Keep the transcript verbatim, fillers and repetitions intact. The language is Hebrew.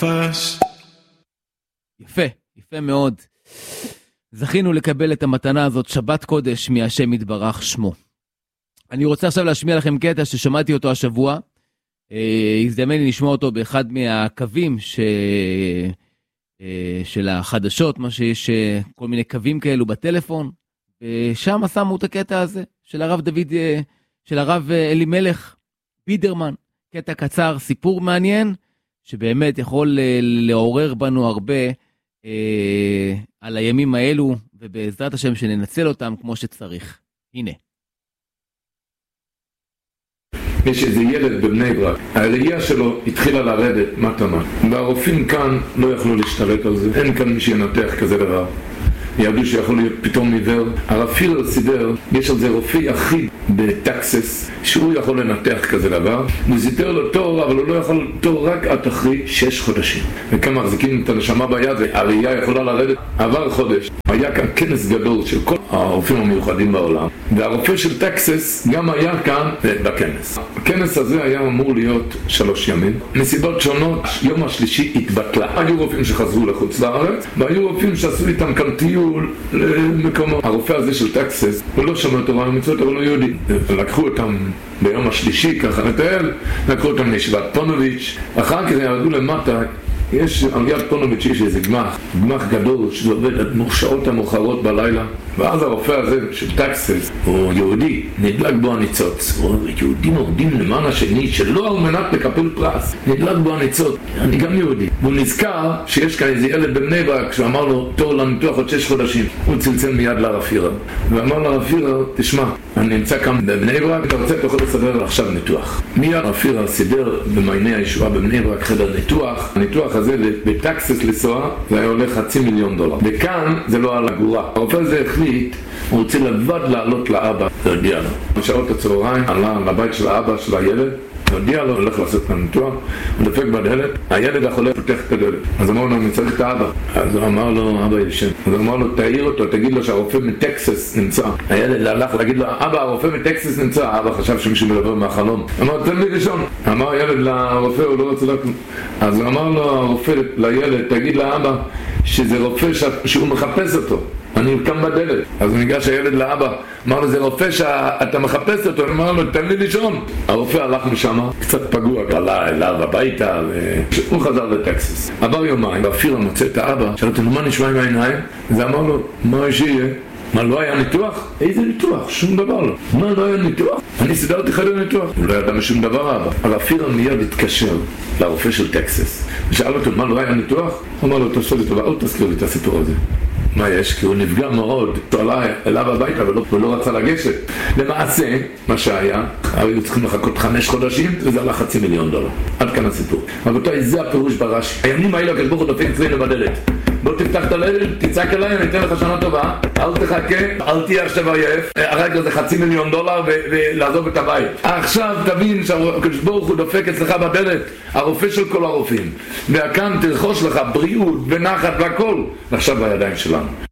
First. יפה, יפה מאוד. זכינו לקבל את המתנה הזאת, שבת קודש מהשם יתברך שמו. אני רוצה עכשיו להשמיע לכם קטע ששמעתי אותו השבוע, אה, הזדמן לי לשמוע אותו באחד מהקווים ש... אה, של החדשות, מה שיש אה, כל מיני קווים כאלו בטלפון, ושם שמו את הקטע הזה של הרב דוד, אה, של הרב אה, אלימלך בידרמן, קטע קצר, סיפור מעניין, שבאמת יכול אה, לעורר בנו הרבה אה, על הימים האלו, ובעזרת השם שננצל אותם כמו שצריך. הנה. יש איזה ילד בבני ברק, הראייה שלו התחילה לרדת מטה, והרופאים כאן לא יכלו להשתלט על זה, אין כאן מי שינתח כזה דבר. ידעו שיכול להיות פתאום עיוור. הרב פירר סידר, יש על זה רופא יחיד בטקסס שהוא יכול לנתח כזה דבר, הוא סידר לו תור, אבל הוא לא יכול תור רק עד אחרי שש חודשים, וכמה מחזיקים את הנשמה ביד והראייה יכולה לרדת. עבר חודש, היה כאן כנס גדול של כל הרופאים המיוחדים בעולם, והרופא של טקסס גם היה כאן בכנס. הכנס הזה היה אמור להיות שלוש ימים, מסיבות שונות יום השלישי התבטלה. היו רופאים שחזרו לחוץ לארץ, והיו רופאים שעשו איתם כאן טיול למקומו. הרופא הזה של טקסס הוא לא שמע תורה ומצוות, אבל לא יהודי. לקחו אותם ביום השלישי ככה לטייל, לקחו אותם לישיבת פונוביץ', אחר כך ירדו למטה. יש על יד פונוביץ' יש איזה גמח, גמח גדול שזה עובד עד שעות המאוחרות בלילה, ואז הרופא הזה של טקסס הוא יהודי, נדלק בו הניצוץ. יהודים עובדים למען השני שלא על מנת לקבל פרס, נדלק בו הניצוץ. אני גם יהודי. והוא נזכר שיש כאן איזה ילד בבני ברק שהוא אמר לו תור לניתוח עוד שש חודשים. הוא צלצל מיד לרב פירר ואמר לרב פירר, תשמע, אני נמצא כאן בבני ברק, אתה רוצה, אתה יכול לסדר עכשיו ניתוח. מיד הרב פירר סידר במעייני הישועה בבני ברק חדר ניתוח. הניתוח הזה בטקסס לנסוע זה היה הולך חצי מיליון דולר, וכאן זה לא על הגורה. הרופא הזה החליט, הוא רוצה לבד לעלות לאבא, להודיע לו. בשעות הצהריים עלה לבית של האבא של הילד, הודיע לו, הולך לעשות כאן ניתוח, הוא דפק בדלת, הילד החולה פותח את הדלת, אז אמר לו, אני צריך את האבא. אז הוא אמר לו, אבא ישן. אז הוא אמר לו, תעיר אותו, תגיד לו שהרופא מטקסס נמצא. הילד הלך להגיד לו, אבא, הרופא מטקסס נמצא. האבא חשב שמישהו מדבר מהחלום. אמר, תן לי ראשון. אמר הילד לרופא, הוא לא רוצה להכלום. אז הוא אמר לו, הרופא לילד, תגיד לאבא שזה רופא ש... שהוא מחפש אותו. אני קם בדלת. אז ניגש הילד לאבא, אמר לו, זה רופא שאתה מחפש אותו. אמר לו, תן לי לישון. הרופא הלך משם, קצת פגוע, עלה אליו הביתה, והוא חזר לטקסס. עבר יומיים, ואפילו מוצא את האבא, שאלתי לו, מה נשמע עם העיניים? אז אמר לו, מה שיהיה? מה, לא היה ניתוח? איזה ניתוח? שום דבר לא. מה, לא היה ניתוח? אני סידרתי חדר ניתוח. הוא לא ידע משום דבר, אבא. אבל אפילו מיד התקשר לרופא של טקסס, ושאל אותו, מה, לא היה ניתוח? הוא אמר לו, תעשה לי טובה, אל תזכיר לי את הסיפור הזה. מה יש? כי הוא נפגע מאוד, הוא עלה אליו הביתה ולא, ולא רצה לגשת. למעשה, מה שהיה, היו צריכים לחכות חמש חודשים, וזה עלה חצי מיליון דולר. עד כאן הסיפור. רבותיי, זה הפירוש ברש"י. הימים האלו הקדוש ברוך הוא דופק אצלנו בדלת. בוא תפתח את הלב, תצעק אליי, אני אתן לך שנה טובה, אל תחכה, אל תהיה עכשיו עייף, הרגע זה חצי מיליון דולר ולעזוב את הבית. עכשיו תבין שהקדוש ברוך הוא דופק אצלך בדלת, הרופא של כל הרופאים, וכאן תרכוש לך בריאות ונחת והכל, ועכשיו בידיים שלנו.